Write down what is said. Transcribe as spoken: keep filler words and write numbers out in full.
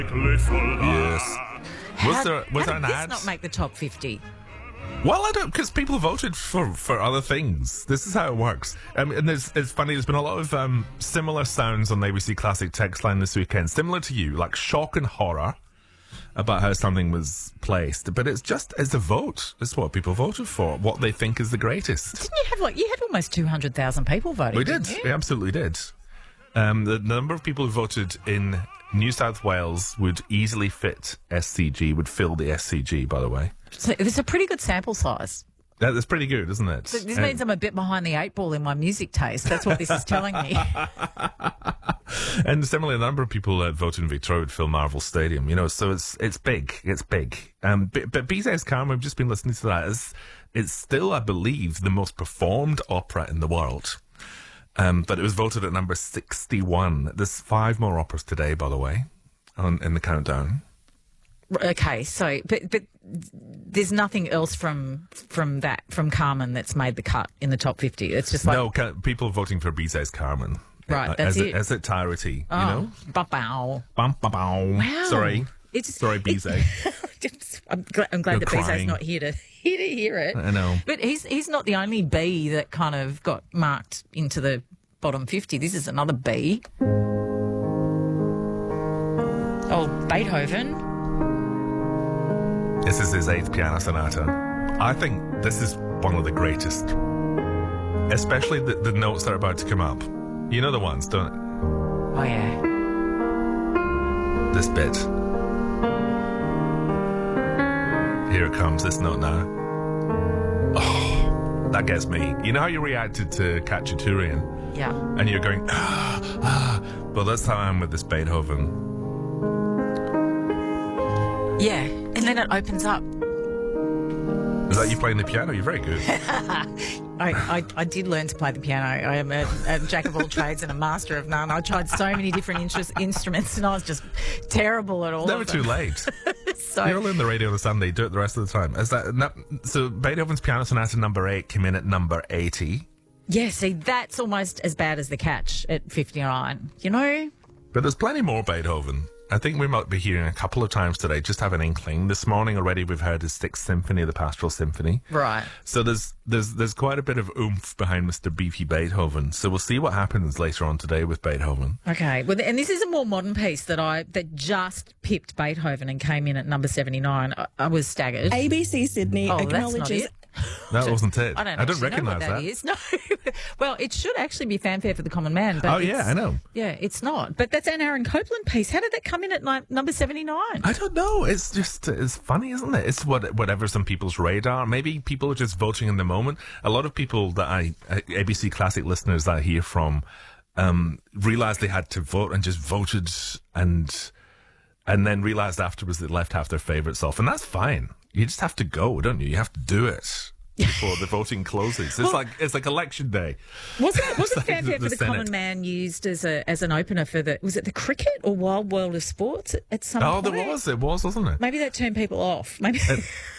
Yes. Was How- there was how there an did ad? this not make the top fifty? Well, I don't, because people voted for, for other things. This is how it works. Um, and there's, it's funny, there's been a lot of um, similar sounds on the A B C Classic text line this weekend, similar to you, like shock and horror about how something was placed. But it's just, it's a vote. It's what people voted for, what they think is the greatest. Didn't you have like you had almost two hundred thousand people voting? We did. didn't you? We absolutely did. Um, the number of people who voted in New South Wales would easily fit S C G, would fill the S C G, by the way. So it's a pretty good sample size. That, that's pretty good, isn't it? So this Um, means I'm a bit behind the eight ball in my music taste. That's what this is telling me. And similarly, a number of people uh, voted in Victoria would fill Marvel Stadium. You know, so it's it's big, it's big. Um, but, but Bizet's Carmen, we've just been listening to that. It's, it's still, I believe, the most performed opera in the world. Um, but it was voted at number sixty-one. There's five more operas today, by the way, on in the countdown. Okay, so but but there's nothing else from from that from Carmen that's made the cut in the top fifty. It's just like no, ca- people voting for Bizet's Carmen. Right, Uh, that's as it. As entirety, oh, you know? ba-bow. Bum, ba, bow. Wow. Sorry. It's Sorry, Bizet. I'm glad, I'm glad You're that Bizet's crying. not here to here to hear it. I know. But he's he's not the only B that kind of got marked into the bottom fifty. This is another B. Oh, Beethoven. This is his eighth piano sonata. I think this is one of the greatest. Especially the, the notes that are about to come up. You know the ones, don't Oh yeah. This bit. Here it comes, this note now. Oh, that gets me. You know how you reacted to Khachaturian? Yeah. And you're going, ah, ah. Well, that's how I am with this Beethoven. Yeah. And then it opens up. Is that you playing the piano? You're very good. I, I, I did learn to play the piano. I am a, a jack of all trades and a master of none. I tried so many different interest, instruments and I was just terrible at all Never of too them. late. So, You'll learn the radio on a Sunday, do it the rest of the time. Is that no, so? Beethoven's Piano Sonata number eight came in at number eighty. yeah, see, that's almost as bad as the catch at fifty-nine, you know? But there's plenty more Beethoven. I think we might be hearing a couple of times today. Just have an inkling. This morning already, we've heard his Sixth Symphony, the Pastoral Symphony. Right. So there's there's there's quite a bit of oomph behind Mister Beefy Beethoven. So we'll see what happens later on today with Beethoven. Okay. Well, and this is a more modern piece that I that just pipped Beethoven and came in at number seventy-nine. I, I was staggered. A B C Sydney Oh, that's not acknowledges it. That wasn't it. I don't, I don't actually know recognise what that. that is. No. Well, it should actually be fanfare for the common man. But Oh yeah, it's- I know. Yeah, it's not. But that's an Aaron Copeland piece. How did that come in at ni- number seventy-nine? I don't know. It's just, it's funny, isn't it? It's what, whatever's on people's radar. Maybe people are just voting in the moment. A lot of people that I, A B C Classic listeners that I hear from, um, realised they had to vote and just voted and, and then realised afterwards they left half their favourites off. And that's fine. You just have to go, don't you? You have to do it before the voting closes. It's Well- like, it's like election day. Wasn't it, wasn't like fanfare the for the Senate. common man used as a as an opener for the was it the cricket or Wild World of Sports at, at some Oh, point? there was, it was, wasn't it? Maybe that turned people off. Maybe